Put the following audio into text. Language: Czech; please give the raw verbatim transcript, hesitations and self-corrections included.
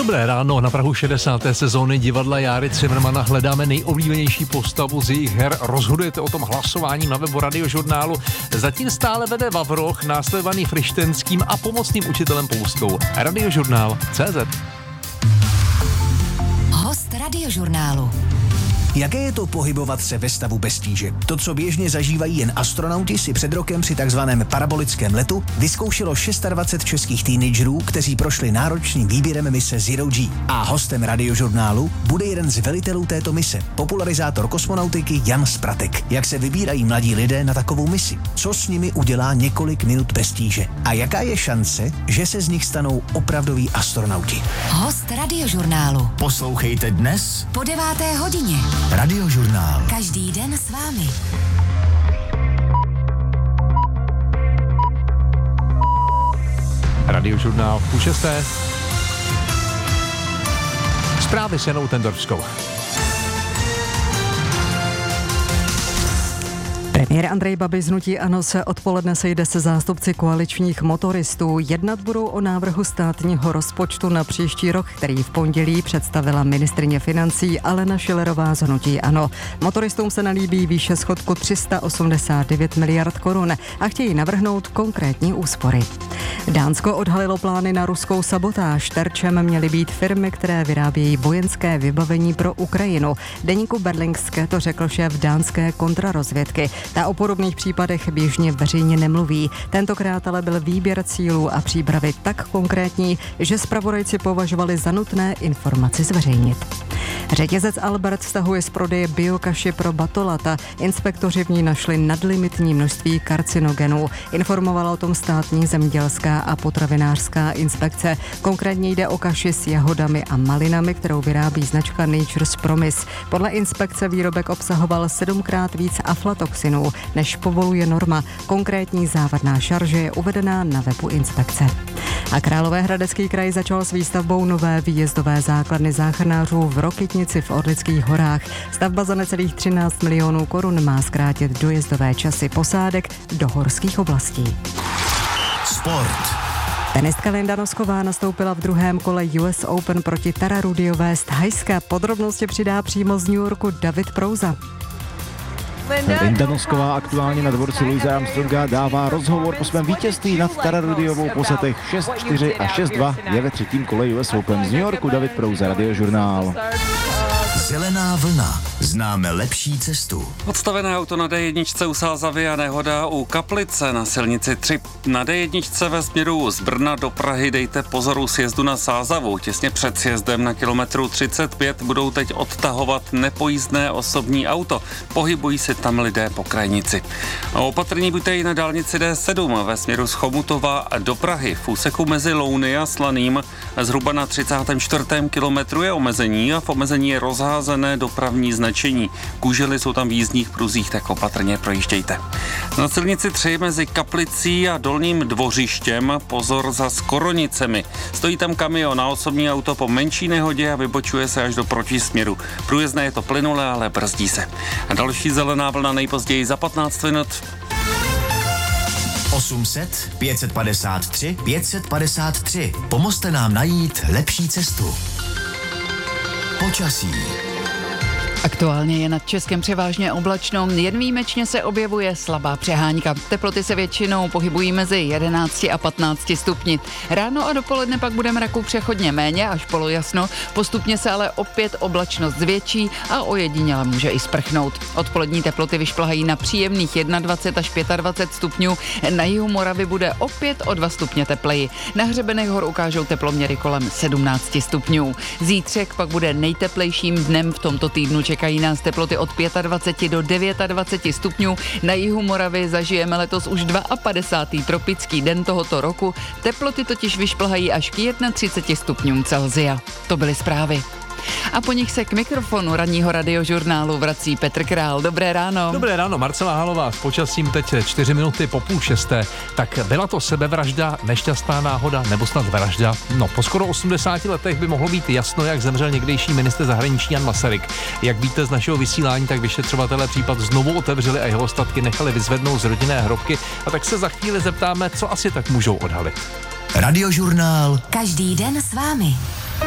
Dobré ráno, na prahu šedesáté sezóny divadla Járy Cimrmana hledáme nejoblíbenější postavu z jejich her. Rozhodujete o tom hlasováním na webu Radiožurnálu. Zatím stále vede Vavroch, následovaný Frištenským a pomocným učitelem Poustkou. Radiožurnál tečka cé zet. Host Radiožurnálu. Jaké je to pohybovat se ve stavu bez tíže? To, co běžně zažívají jen astronauti, si před rokem při takzvaném parabolickém letu vyzkoušelo dvacet šest českých teenagerů, kteří prošli náročným výběrem mise Zero G. A hostem Radiožurnálu bude jeden z velitelů této mise, popularizátor kosmonautiky Jan Spratek. Jak se vybírají mladí lidé na takovou misi? Co s nimi udělá několik minut bez tíže? A jaká je šance, že se z nich stanou opravdoví astronauti? Host Radiožurnálu. Poslouchejte dnes Po deváté hodině. Radiožurnál. Každý den s vámi. Radiožurnál v půl šesté. Zprávy s Janou Tendorskou. Premiér Andrej Babiš z hnutí ANO se odpoledne sejde se zástupci koaličních motoristů. Jednat budou o návrhu státního rozpočtu na příští rok, který v pondělí představila ministryně financí Alena Schillerová z hnutí ANO. Motoristům se nelíbí výše schodku tři sta osmdesát devět miliard korun a chtějí navrhnout konkrétní úspory. Dánsko odhalilo plány na ruskou sabotáž. Terčem měly být firmy, které vyrábějí vojenské vybavení pro Ukrajinu. Deníku Berlingske to řekl šéf dánské kontrarozvědky. Ta o podobných případech běžně veřejně nemluví. Tentokrát ale byl výběr cílů a přípravy tak konkrétní, že zpravodajci považovali za nutné informaci zveřejnit. Řetězec Albert stahuje z prodeje biokaši pro batolata. Inspektoři v ní našli nadlimitní množství karcinogenů. Informovala o tom státní zemědělská a potravinářská inspekce. Konkrétně jde o kaši s jahodami a malinami, kterou vyrábí značka Nature's Promise. Podle inspekce výrobek obsahoval sedmkrát víc aflatoxinů, než povoluje norma. Konkrétní závadná šarže je uvedená na webu inspekce. A Královéhradecký kraj začal s výstavbou nové výjezdové základny záchranářů v Rokytnici v Orlických horách. Stavba za necelých třináct milionů korun má zkrátit dojezdové časy posádek do horských oblastí. Sport. Tenistka Linda Nosková nastoupila v druhém kole U S Open proti Tara Rudiové z Thajska. Podrobnosti přidá přímo z New Yorku David Prouza. Linda Nosková aktuálně na dvorci Louise Armstronga dává rozhovor po svém vítězství nad Tara Rudiovou po setech šest čtyři a šest dva. Je ve třetím kole U S Open z New Yorku David Prouza, Radiožurnál. Zelená vlna. Známe lepší cestu. Odstavené auto na D jedna u Sázavy a nehoda u Kaplice na silnici tři. Na D jedna ve směru z Brna do Prahy dejte pozor u sjezdu na Sázavu. Těsně před sjezdem na kilometru třicet pět budou teď odtahovat nepojízdné osobní auto. Pohybují se tam lidé po krajnici. A opatrní buďte i na dálnici D sedm ve směru z Chomutova do Prahy. V úseku mezi Louny a Slaným zhruba na třicátém čtvrtém kilometru je omezení a v omezení je rozházené dopravní značení. Kužely jsou tam v jízdních pruzích, tak opatrně projíždějte. Na silnici tři mezi Kaplicí a Dolním Dvořištěm pozor za Skoronicemi. Stojí tam kamion na osobní auto po menší nehodě a vybočuje se až do protisměru. Průjezdné je to plynulé, ale brzdí se. A další zelená vlna nejpozději za patnáct minut. osm set, pět set padesát tři, pět set padesát tři. Pomozte nám najít lepší cestu. Počasí. Aktuálně je nad Českem převážně oblačno, jen výjimečně se objevuje slabá přehánka. Teploty se většinou pohybují mezi jedenácti a patnácti stupni. Ráno a dopoledne pak bude mraku přechodně méně až polojasno, postupně se ale opět oblačnost zvětší a ojediněle může i sprchnout. Odpolední teploty vyšplhají na příjemných dvacet jedna až dvacet pět stupňů, na jihu Moravy bude opět o dva stupně tepleji. Na hřebenech hor ukážou teploměry kolem sedmnáct stupňů. Zítřek pak bude nejteplejším dnem v tomto týdnu. Čekají nás teploty od dvacet pět do dvacet devět stupňů. Na jihu Moravy zažijeme letos už padesátý druhý tropický den tohoto roku. Teploty totiž vyšplhají až k třiceti jedné stupňům Celsia. To byly zprávy. A po nich se k mikrofonu ranního Radiožurnálu vrací Petr Král. Dobré ráno. Dobré ráno, Marcela Halová s počasím teď čtyři minuty po půl šesté. Tak byla to sebevražda, nešťastná náhoda nebo snad vražda? No, po skoro osmdesáti letech by mohlo být jasno, jak zemřel někdejší ministr zahraničí Jan Masaryk. Jak víte z našeho vysílání, tak vyšetřovatelé případ znovu otevřeli a jeho ostatky nechali vyzvednout z rodinné hrobky. A tak se za chvíli zeptáme, co asi tak můžou odhalit. Radiožurnál. Každý den s vámi.